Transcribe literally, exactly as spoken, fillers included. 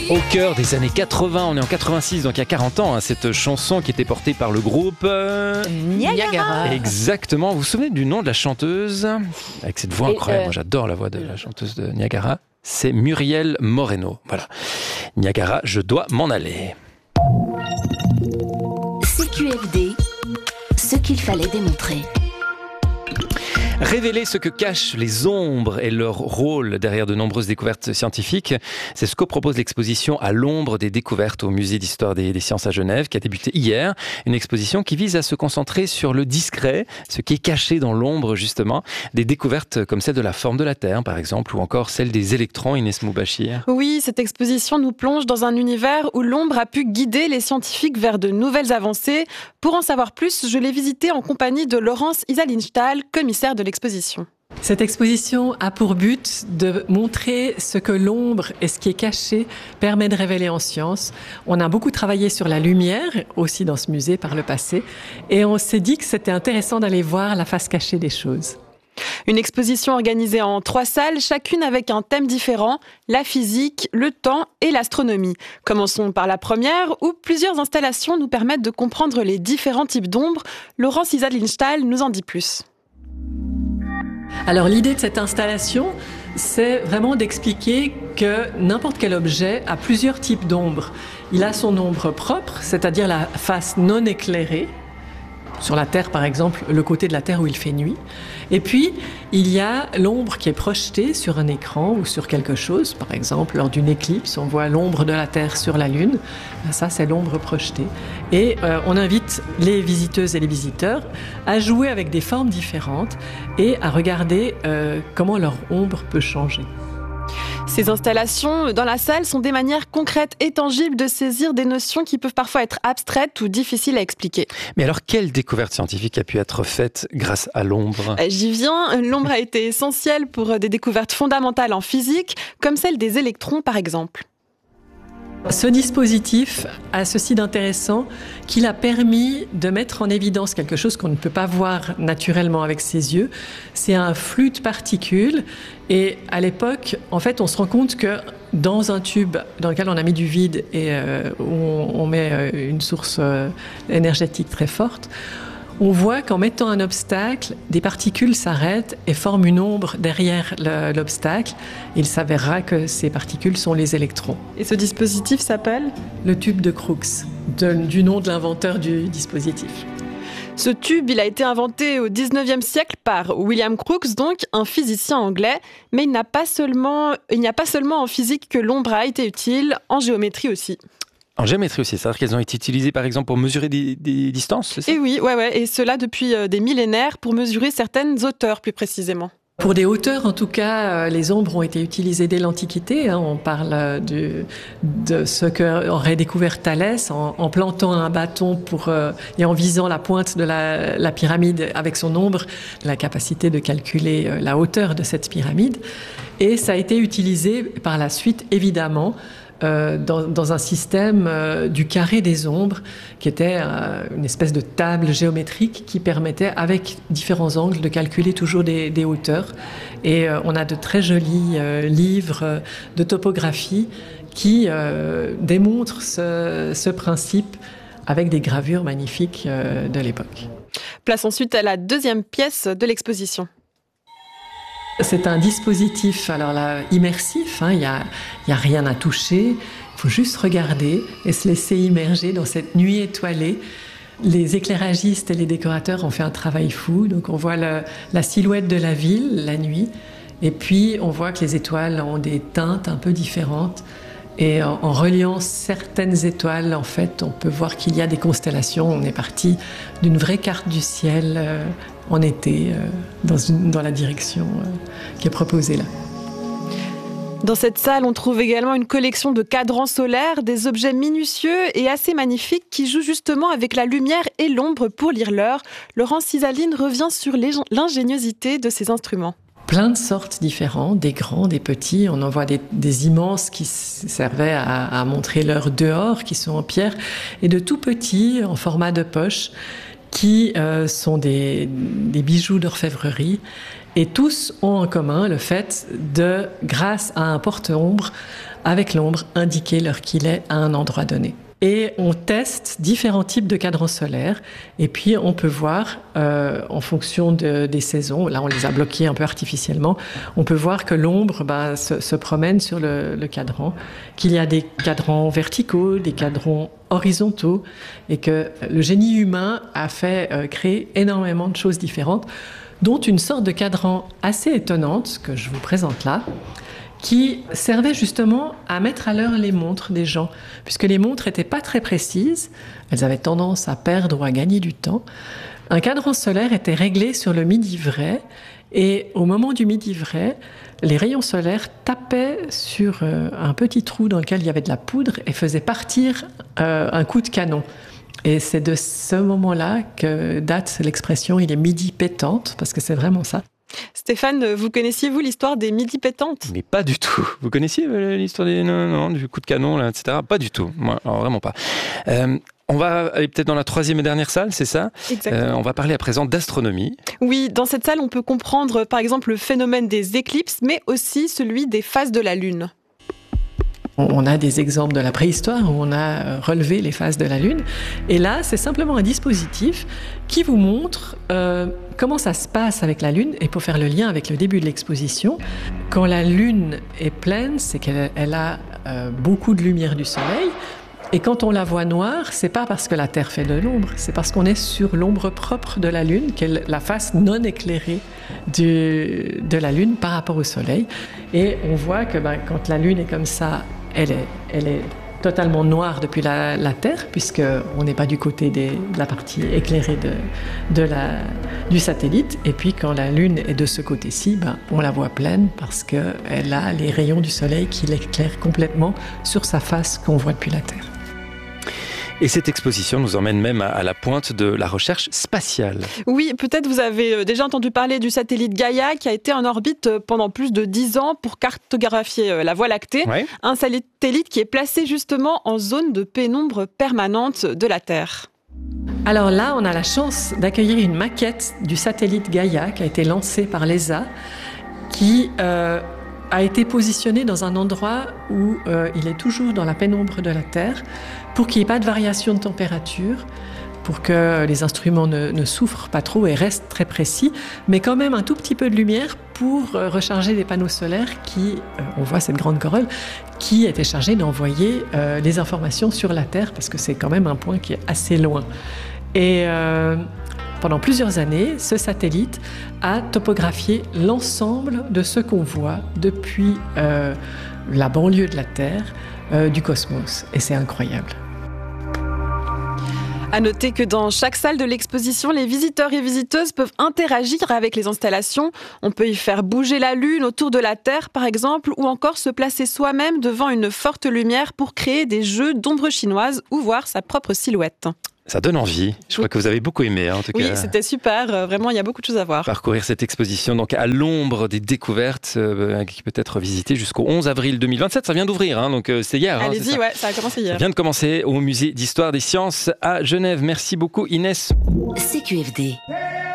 Au cœur des années quatre-vingts, on est en quatre-vingt-six, donc il y a quarante ans, hein, cette chanson qui était portée par le groupe euh... Niagara. Exactement. Vous vous souvenez du nom de la chanteuse? Avec cette voix incroyable, euh... moi j'adore la voix de la chanteuse de Niagara. C'est Muriel Moreno. Voilà. Niagara, je dois m'en aller. C Q F D, ce qu'il fallait démontrer. Révéler ce que cachent les ombres et leur rôle derrière de nombreuses découvertes scientifiques, c'est ce que propose l'exposition À l'ombre des découvertes au Musée d'Histoire des, des Sciences à Genève, qui a débuté hier. Une exposition qui vise à se concentrer sur le discret, ce qui est caché dans l'ombre justement. Des découvertes comme celle de la forme de la Terre, par exemple, ou encore celle des électrons, Inès Moubachir. Oui, cette exposition nous plonge dans un univers où l'ombre a pu guider les scientifiques vers de nouvelles avancées. Pour en savoir plus, je l'ai visité en compagnie de Laurence Isalinstahl, commissaire de l'exposition. Cette exposition a pour but de montrer ce que l'ombre et ce qui est caché permet de révéler en science. On a beaucoup travaillé sur la lumière, aussi dans ce musée par le passé, et on s'est dit que c'était intéressant d'aller voir la face cachée des choses. Une exposition organisée en trois salles, chacune avec un thème différent, la physique, le temps et l'astronomie. Commençons par la première, où plusieurs installations nous permettent de comprendre les différents types d'ombres. Laurence Isalinstahl nous en dit plus. Alors l'idée de cette installation, c'est vraiment d'expliquer que n'importe quel objet a plusieurs types d'ombre. Il a son ombre propre, c'est-à-dire la face non éclairée. Sur la Terre, par exemple, le côté de la Terre où il fait nuit. Et puis, il y a l'ombre qui est projetée sur un écran ou sur quelque chose. Par exemple, lors d'une éclipse, on voit l'ombre de la Terre sur la Lune. Ça, c'est l'ombre projetée. Et euh, on invite les visiteuses et les visiteurs à jouer avec des formes différentes et à regarder euh, comment leur ombre peut changer. Ces installations dans la salle sont des manières concrètes et tangibles de saisir des notions qui peuvent parfois être abstraites ou difficiles à expliquer. Mais alors, quelle découverte scientifique a pu être faite grâce à l'ombre ? J'y viens. L'ombre a été essentielle pour des découvertes fondamentales en physique, comme celle des électrons par exemple. Ce dispositif a ceci d'intéressant qu'il a permis de mettre en évidence quelque chose qu'on ne peut pas voir naturellement avec ses yeux. C'est un flux de particules et à l'époque, en fait, on se rend compte que dans un tube dans lequel on a mis du vide et euh, où on, on met une source euh, énergétique très forte, on voit qu'en mettant un obstacle, des particules s'arrêtent et forment une ombre derrière le, l'obstacle. Il s'avérera que ces particules sont les électrons. Et ce dispositif s'appelle ? Le tube de Crookes, de, du nom de l'inventeur du dispositif. Ce tube, il a été inventé au dix-neuvième siècle par William Crookes, donc un physicien anglais. Mais il n'a pas seulement, il n'y a pas seulement en physique que l'ombre a été utile, en géométrie aussi. En géométrie aussi, c'est-à-dire qu'elles ont été utilisées par exemple pour mesurer des, des distances, c'est ça ? Et oui, ouais, ouais, et cela depuis des millénaires pour mesurer certaines hauteurs plus précisément. Pour des hauteurs, en tout cas, les ombres ont été utilisées dès l'Antiquité. On parle de, de ce qu'aurait découvert Thalès en, en plantant un bâton pour, et en visant la pointe de la, la pyramide avec son ombre, la capacité de calculer la hauteur de cette pyramide. Et ça a été utilisé par la suite, évidemment, Euh, dans, dans un système euh, du carré des ombres, qui était euh, une espèce de table géométrique qui permettait, avec différents angles, de calculer toujours des, des hauteurs. Et euh, on a de très jolis euh, livres euh, de topographie qui euh, démontrent ce, ce principe avec des gravures magnifiques euh, de l'époque. Place ensuite à la deuxième pièce de l'exposition. C'est un dispositif alors là, immersif, hein, il n'y a, il y a rien à toucher, il faut juste regarder et se laisser immerger dans cette nuit étoilée. Les éclairagistes et les décorateurs ont fait un travail fou, donc on voit le, la silhouette de la ville la nuit, et puis on voit que les étoiles ont des teintes un peu différentes. Et en, en reliant certaines étoiles, en fait, on peut voir qu'il y a des constellations. On est parti d'une vraie carte du ciel euh, en été, euh, dans, une, dans la direction euh, qui est proposée là. Dans cette salle, on trouve également une collection de cadrans solaires, des objets minutieux et assez magnifiques qui jouent justement avec la lumière et l'ombre pour lire l'heure. Laurence Isalinstahl revient sur l'ingéniosité de ces instruments. Plein de sortes différentes, des grands, des petits. On en voit des, des immenses qui servaient à, à montrer l'heure dehors, qui sont en pierre, et de tout petits, en format de poche, qui euh, sont des, des bijoux d'orfèvrerie. Et tous ont en commun le fait de, grâce à un porte-ombre, avec l'ombre, indiquer l'heure qu'il est à un endroit donné. Et on teste différents types de cadrans solaires. Et puis, on peut voir, euh, en fonction de, des saisons, là, on les a bloqués un peu artificiellement, on peut voir que l'ombre bah, se, se promène sur le, le cadran, qu'il y a des cadrans verticaux, des cadrans horizontaux, et que le génie humain a fait euh, créer énormément de choses différentes, dont une sorte de cadran assez étonnante, que je vous présente là, qui servait justement à mettre à l'heure les montres des gens, puisque les montres n'étaient pas très précises, elles avaient tendance à perdre ou à gagner du temps. Un cadran solaire était réglé sur le midi vrai, et au moment du midi vrai, les rayons solaires tapaient sur euh, un petit trou dans lequel il y avait de la poudre et faisaient partir euh, un coup de canon. Et c'est de ce moment-là que date l'expression « il est midi pétante », parce que c'est vraiment ça. Stéphane, vous connaissiez-vous l'histoire des midi pétantes ? Mais pas du tout. Vous connaissiez euh, l'histoire des non, non, du coup de canon, là, et cetera. Pas du tout. Moi, alors vraiment pas. Euh, on va aller peut-être dans la troisième et dernière salle, c'est ça ? Exactement. Euh, on va parler à présent d'astronomie. Oui, dans cette salle, on peut comprendre par exemple le phénomène des éclipses, mais aussi celui des phases de la Lune. On a des exemples de la préhistoire où on a relevé les phases de la Lune. Et là, c'est simplement un dispositif qui vous montre euh, comment ça se passe avec la Lune. Et pour faire le lien avec le début de l'exposition, quand la Lune est pleine, c'est qu'elle elle a euh, beaucoup de lumière du Soleil. Et quand on la voit noire, c'est pas parce que la Terre fait de l'ombre, c'est parce qu'on est sur l'ombre propre de la Lune, qui est la face non éclairée du, de la Lune par rapport au Soleil. Et on voit que ben, quand la Lune est comme ça, elle est, elle est totalement noire depuis la, la Terre, puisqu'on n'est pas du côté des, de la partie éclairée de, de la, du satellite. Et puis quand la Lune est de ce côté-ci, ben, on la voit pleine parce qu'elle a les rayons du Soleil qui l'éclairent complètement sur sa face qu'on voit depuis la Terre. Et cette exposition nous emmène même à la pointe de la recherche spatiale. Oui, peut-être vous avez déjà entendu parler du satellite Gaïa qui a été en orbite pendant plus de dix ans pour cartographier la Voie lactée. Ouais. Un satellite qui est placé justement en zone de pénombre permanente de la Terre. Alors là, on a la chance d'accueillir une maquette du satellite Gaïa qui a été lancée par l'E S A, qui euh, a été positionné dans un endroit où euh, il est toujours dans la pénombre de la Terre, pour qu'il n'y ait pas de variation de température, pour que les instruments ne, ne souffrent pas trop et restent très précis, mais quand même un tout petit peu de lumière pour euh, recharger les panneaux solaires qui, euh, on voit cette grande corolle, qui était chargée d'envoyer euh, les informations sur la Terre, parce que c'est quand même un point qui est assez loin. Et euh, pendant plusieurs années, ce satellite a topographié l'ensemble de ce qu'on voit depuis euh, la banlieue de la Terre, euh, du cosmos. Et c'est incroyable. À noter que dans chaque salle de l'exposition, les visiteurs et visiteuses peuvent interagir avec les installations. On peut y faire bouger la Lune autour de la Terre, par exemple, ou encore se placer soi-même devant une forte lumière pour créer des jeux d'ombre chinoise ou voir sa propre silhouette. Ça donne envie. Je crois que vous avez beaucoup aimé, hein, en tout oui, cas. Oui, c'était super. Vraiment, il y a beaucoup de choses à voir. Parcourir cette exposition donc à l'ombre des découvertes euh, qui peut être visitée jusqu'au onze avril deux mille vingt-sept. Ça vient d'ouvrir, hein, donc euh, c'est hier. Allez-y, hein, ça. ouais, ça a commencé hier. Ça vient de commencer au Musée d'Histoire des Sciences à Genève. Merci beaucoup, Inès. C Q F D.